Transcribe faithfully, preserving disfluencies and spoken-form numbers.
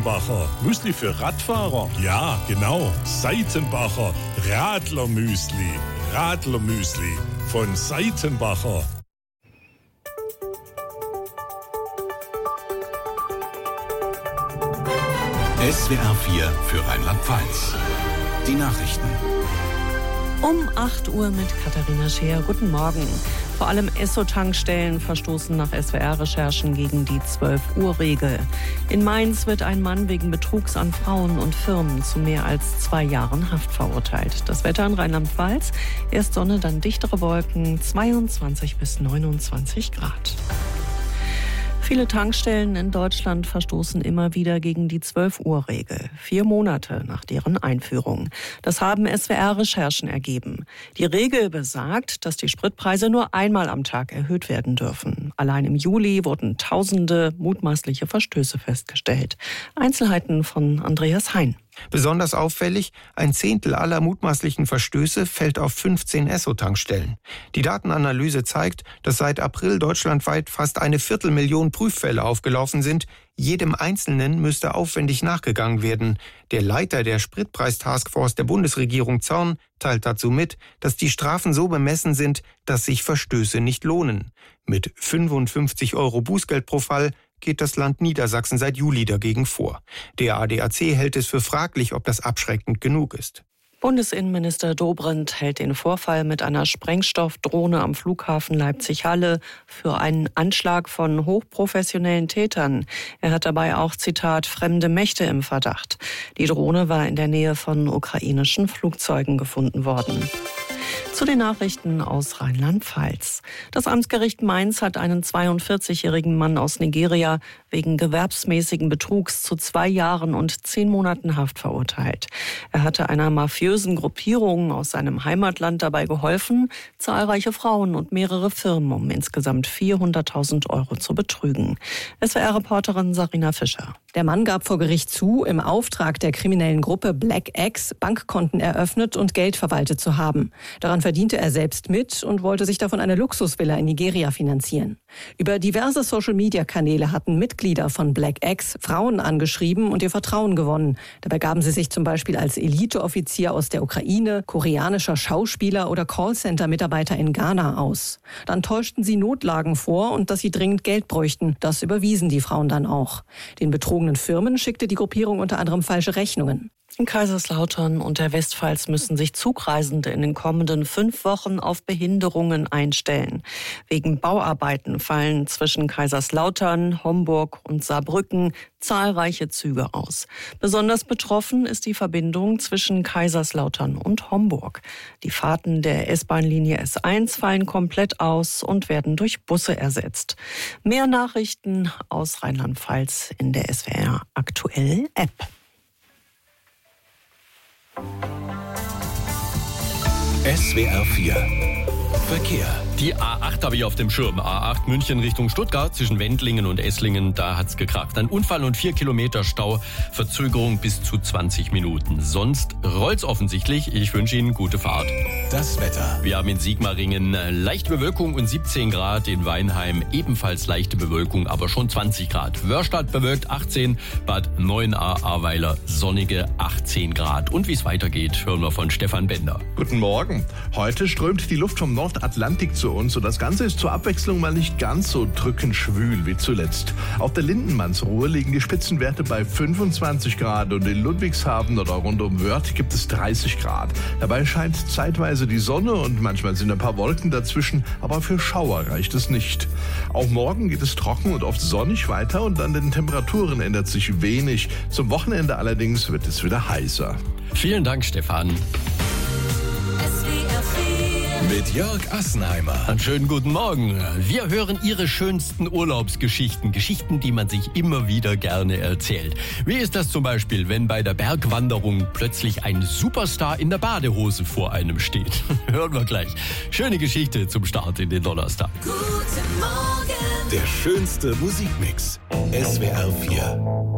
Seitenbacher. Müsli für Radfahrer? Ja, genau. Seitenbacher Radlermüsli. Radlermüsli von Seitenbacher. S W R vier für Rheinland-Pfalz. Die Nachrichten. Um acht Uhr mit Katharina Scheer. Guten Morgen. Vor allem Esso-Tankstellen verstoßen nach S W R-Recherchen gegen die zwölf Uhr Regel. In Mainz wird ein Mann wegen Betrugs an Frauen und Firmen zu mehr als zwei Jahren Haft verurteilt. Das Wetter in Rheinland-Pfalz: erst Sonne, dann dichtere Wolken, zweiundzwanzig bis neunundzwanzig Grad. Viele Tankstellen in Deutschland verstoßen immer wieder gegen die zwölf Uhr Regel, vier Monate nach deren Einführung. Das haben S W R-Recherchen ergeben. Die Regel besagt, dass die Spritpreise nur einmal am Tag erhöht werden dürfen. Allein im Juli wurden tausende mutmaßliche Verstöße festgestellt. Einzelheiten von Andreas Hein. Besonders auffällig: ein Zehntel aller mutmaßlichen Verstöße fällt auf fünfzehn Esso-Tankstellen. Die Datenanalyse zeigt, dass seit April deutschlandweit fast eine Viertelmillion Prüffälle aufgelaufen sind. Jedem Einzelnen müsste aufwendig nachgegangen werden. Der Leiter der Spritpreistaskforce der Bundesregierung, Zorn, teilt dazu mit, dass die Strafen so bemessen sind, dass sich Verstöße nicht lohnen. Mit fünfundfünfzig Euro Bußgeld pro Fall geht das Land Niedersachsen seit Juli dagegen vor. Der A D A C hält es für fraglich, ob das abschreckend genug ist. Bundesinnenminister Dobrindt hält den Vorfall mit einer Sprengstoffdrohne am Flughafen Leipzig-Halle für einen Anschlag von hochprofessionellen Tätern. Er hat dabei auch, Zitat, fremde Mächte im Verdacht. Die Drohne war in der Nähe von ukrainischen Flugzeugen gefunden worden. Zu den Nachrichten aus Rheinland-Pfalz. Das Amtsgericht Mainz hat einen zweiundvierzigjährigen Mann aus Nigeria wegen gewerbsmäßigen Betrugs zu zwei Jahren und zehn Monaten Haft verurteilt. Er hatte einer mafiösen Gruppierung aus seinem Heimatland dabei geholfen, zahlreiche Frauen und mehrere Firmen um insgesamt vierhunderttausend Euro zu betrügen. S W R-Reporterin Sarina Fischer. Der Mann gab vor Gericht zu, im Auftrag der kriminellen Gruppe Black X Bankkonten eröffnet und Geld verwaltet zu haben. Daran verdiente er selbst mit und wollte sich davon eine Luxusvilla in Nigeria finanzieren. Über diverse Social-Media-Kanäle hatten Mitglieder von Black X Frauen angeschrieben und ihr Vertrauen gewonnen. Dabei gaben sie sich zum Beispiel als Eliteoffizier aus der Ukraine, koreanischer Schauspieler oder Callcenter-Mitarbeiter in Ghana aus. Dann täuschten sie Notlagen vor und dass sie dringend Geld bräuchten. Das überwiesen die Frauen dann auch. Den betrogenen Firmen schickte die Gruppierung unter anderem falsche Rechnungen. In Kaiserslautern und der Westpfalz müssen sich Zugreisende in den kommenden fünf Wochen auf Behinderungen einstellen. Wegen Bauarbeiten fallen zwischen Kaiserslautern, Homburg und Saarbrücken zahlreiche Züge aus. Besonders betroffen ist die Verbindung zwischen Kaiserslautern und Homburg. Die Fahrten der S-Bahn-Linie S eins fallen komplett aus und werden durch Busse ersetzt. Mehr Nachrichten aus Rheinland-Pfalz in der S W R Aktuell App. S W R vier Verkehr. Die A acht habe ich auf dem Schirm. A acht München Richtung Stuttgart zwischen Wendlingen und Esslingen, da hat's gekracht. Ein Unfall und vier Kilometer Stau, Verzögerung bis zu zwanzig Minuten. Sonst rollt's offensichtlich. Ich wünsche Ihnen gute Fahrt. Das Wetter. Wir haben in Sigmaringen leichte Bewölkung und siebzehn Grad. In Weinheim ebenfalls leichte Bewölkung, aber schon zwanzig Grad. Wörstadt bewölkt achtzehn, Bad Neuenahr-Ahrweiler sonnige achtzehn Grad. Und wie es weitergeht, hören wir von Stefan Bender. Guten Morgen. Heute strömt die Luft vom Nordatlantik zu uns und das Ganze ist zur Abwechslung mal nicht ganz so drückend schwül wie zuletzt. Auf der Lindenmannsruhe liegen die Spitzenwerte bei fünfundzwanzig Grad und in Ludwigshafen oder rund um Wörth gibt es dreißig Grad. Dabei scheint zeitweise die Sonne und manchmal sind ein paar Wolken dazwischen, aber für Schauer reicht es nicht. Auch morgen geht es trocken und oft sonnig weiter und an den Temperaturen ändert sich wenig. Zum Wochenende allerdings wird es wieder heißer. Vielen Dank, Stefan. Mit Jörg Assenheimer. Einen schönen guten Morgen. Wir hören Ihre schönsten Urlaubsgeschichten. Geschichten, die man sich immer wieder gerne erzählt. Wie ist das zum Beispiel, wenn bei der Bergwanderung plötzlich ein Superstar in der Badehose vor einem steht? Hören wir gleich. Schöne Geschichte zum Start in den Donnerstag. Guten Morgen. Der schönste Musikmix. S W R vier.